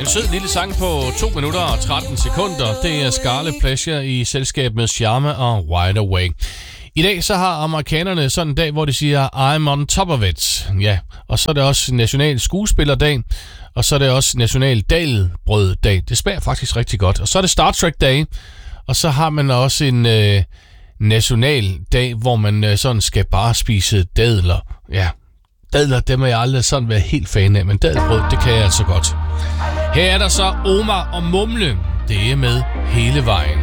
En sød lille sang på 2 minutter og 13 sekunder. Det er Scarlet Pleasure i selskab med Sharma og Wide Awake. I dag så har amerikanerne sådan en dag, hvor de siger I'm on top of it. Ja, og så er det også national skuespillerdag, og så er det også national dalbrøddag. Det smager faktisk rigtig godt. Og så er det Star Trek dag, og så har man også en national dag, hvor man sådan skal bare spise dadler. Ja, dadler, dem er jeg aldrig sådan været helt fan af, men dadelbrød, det kan jeg altså godt. Her er der så Omar og Mumle. Det er med hele vejen.